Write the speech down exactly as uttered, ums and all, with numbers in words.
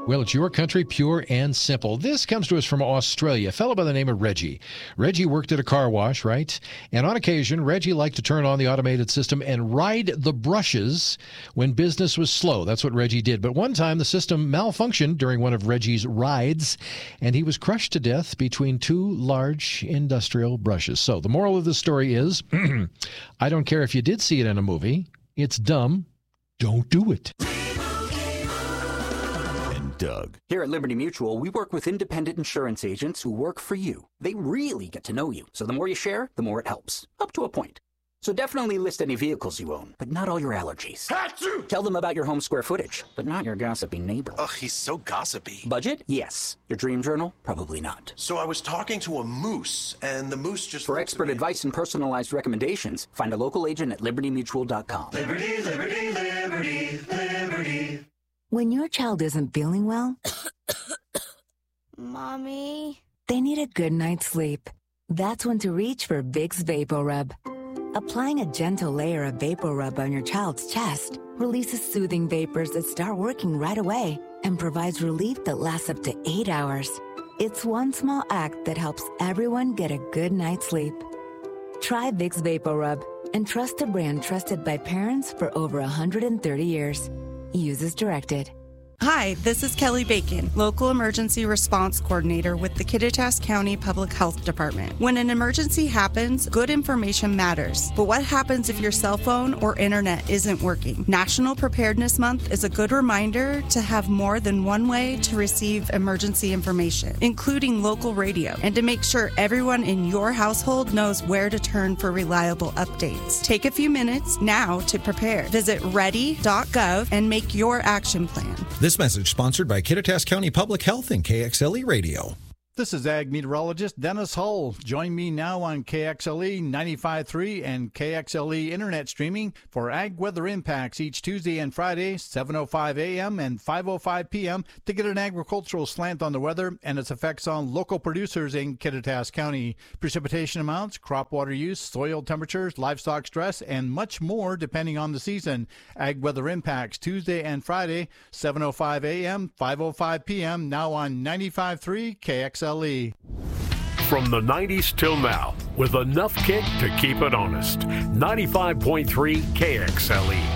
Well, it's your country, pure and simple. This comes to us from Australia. A fellow by the name of Reggie. Reggie worked at a car wash, right? And on occasion, Reggie liked to turn on the automated system and ride the brushes when business was slow. That's what Reggie did. But one time, the system malfunctioned during one of Reggie's rides, and he was crushed to death between two large industrial brushes. So the moral of the story is, I don't care if you did see it in a movie. It's dumb. Don't do it. Doug. Here at Liberty Mutual, we work with independent insurance agents who work for you. They really get to know you. So the more you share, the more it helps. Up to a point. So definitely list any vehicles you own, but not all your allergies. Achoo! Tell them about your home square footage, but not your gossipy neighbor. Ugh, he's so gossipy. Budget? Yes. Your dream journal? Probably not. So I was talking to a moose, and the moose just... For expert advice and personalized recommendations, find a local agent at liberty mutual dot com. Liberty, liberty, liberty, liberty. When your child isn't feeling well, Mommy, they need a good night's sleep. That's when to reach for Vicks VapoRub. Applying a gentle layer of VapoRub on your child's chest releases soothing vapors that start working right away and provides relief that lasts up to eight hours. It's one small act that helps everyone get a good night's sleep. Try Vicks VapoRub and trust a brand trusted by parents for over one hundred thirty years. Use as directed. Hi, this is Kelly Bacon, Local Emergency Response Coordinator with the Kittitas County Public Health Department. When an emergency happens, good information matters. But what happens if your cell phone or internet isn't working? National Preparedness Month is a good reminder to have more than one way to receive emergency information, including local radio, and to make sure everyone in your household knows where to turn for reliable updates. Take a few minutes now to prepare. Visit ready dot gov and make your action plan. This message sponsored by Kittitas County Public Health and K X L E Radio. This is Ag Meteorologist Dennis Hull. Join me now on K X L E ninety-five point three and K X L E Internet streaming for Ag Weather Impacts each Tuesday and Friday, seven oh five a.m. and five oh five p.m. to get an agricultural slant on the weather and its effects on local producers in Kittitas County. Precipitation amounts, crop water use, soil temperatures, livestock stress, and much more depending on the season. Ag Weather Impacts Tuesday and Friday, seven oh five a.m., five oh five p.m. now on ninety-five point three K X L E. From the nineties till now, with enough kick to keep it honest. ninety-five point three K X L E.